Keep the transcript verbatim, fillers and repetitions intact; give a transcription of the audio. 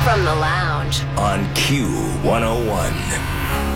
From the lounge on Q one oh one.